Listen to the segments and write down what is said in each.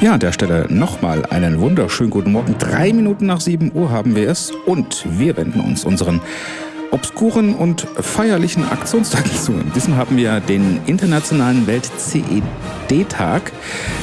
Ja, an der Stelle nochmal einen wunderschönen guten Morgen. 3 Minuten nach 7 Uhr haben wir es und wir wenden uns unseren obskuren und feierlichen Aktionstagen zu. In diesem haben wir den Internationalen Welt-CED-Tag.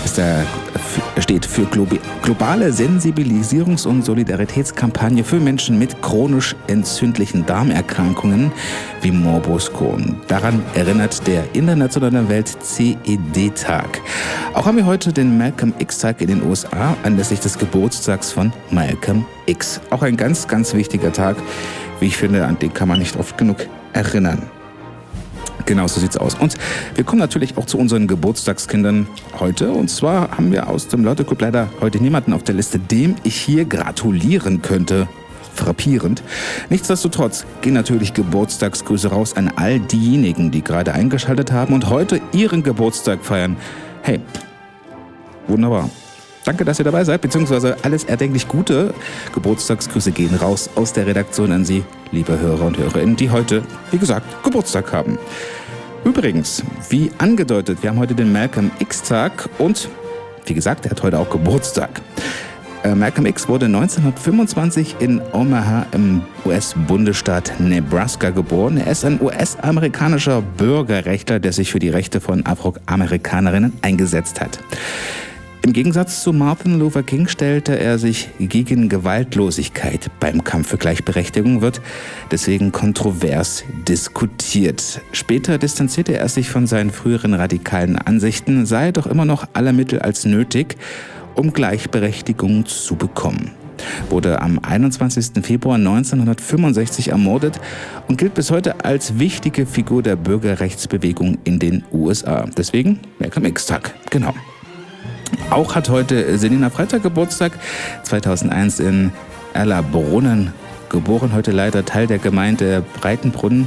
Steht für globale Sensibilisierungs- und Solidaritätskampagne für Menschen mit chronisch entzündlichen Darmerkrankungen wie Morbus Crohn. Daran erinnert der Internationale Welt-CED-Tag. Auch haben wir heute den Malcolm X-Tag in den USA anlässlich des Geburtstags von Malcolm X. Auch ein ganz, ganz wichtiger Tag. Wie ich finde, an den kann man nicht oft genug erinnern. Genau so sieht's aus. Und wir kommen natürlich auch zu unseren Geburtstagskindern heute. Und zwar haben wir aus dem Leute-Club leider heute niemanden auf der Liste, dem ich hier gratulieren könnte. Frappierend. Nichtsdestotrotz gehen natürlich Geburtstagsgrüße raus an all diejenigen, die gerade eingeschaltet haben und heute ihren Geburtstag feiern. Hey, wunderbar. Danke, dass ihr dabei seid, beziehungsweise alles erdenklich gute Geburtstagsgrüße gehen raus aus der Redaktion an Sie, liebe Hörer und Hörerinnen, die heute, wie gesagt, Geburtstag haben. Übrigens, wie angedeutet, wir haben heute den Malcolm X-Tag und, wie gesagt, er hat heute auch Geburtstag. Malcolm X wurde 1925 in Omaha im US-Bundesstaat Nebraska geboren. Er ist ein US-amerikanischer Bürgerrechtler, der sich für die Rechte von Afroamerikanerinnen eingesetzt hat. Im Gegensatz zu Martin Luther King stellte er sich gegen Gewaltlosigkeit beim Kampf für Gleichberechtigung, wird deswegen kontrovers diskutiert. Später distanzierte er sich von seinen früheren radikalen Ansichten, sah doch immer noch alle Mittel als nötig, um Gleichberechtigung zu bekommen. Wurde am 21. Februar 1965 ermordet und gilt bis heute als wichtige Figur der Bürgerrechtsbewegung in den USA. Deswegen Malcolm X-Tag, genau. Auch hat heute Selina Freitag Geburtstag, 2001 in Erlabrunn geboren, heute leider Teil der Gemeinde Breitenbrunn,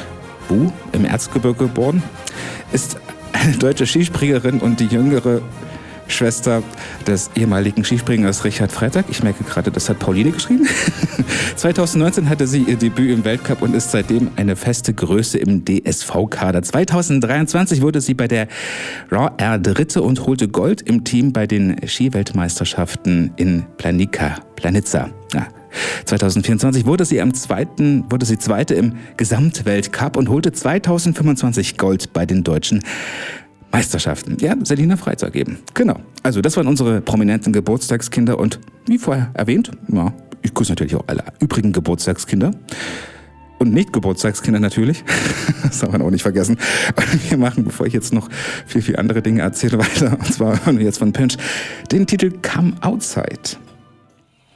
im Erzgebirge geboren, ist eine deutsche Skispringerin und die jüngere Schwester des ehemaligen Skispringers Richard Freitag. Ich merke gerade, das hat Pauline geschrieben. 2019 hatte sie ihr Debüt im Weltcup und ist seitdem eine feste Größe im DSV-Kader. 2023 wurde sie bei der Raw Air Dritte und holte Gold im Team bei den Skiweltmeisterschaften in Planica. Ja. 2024 wurde sie Zweite im Gesamtweltcup und holte 2025 Gold bei den deutschen Meisterschaften. Ja, Selina Freitag eben. Genau. Also das waren unsere prominenten Geburtstagskinder und wie vorher erwähnt, ja, ich grüße natürlich auch alle übrigen Geburtstagskinder. Und Nicht-Geburtstagskinder natürlich. Das haben wir auch nicht vergessen. Und wir machen, bevor ich jetzt noch viel andere Dinge erzähle, weiter. Und zwar hören wir jetzt von Pinch den Titel Come Outside.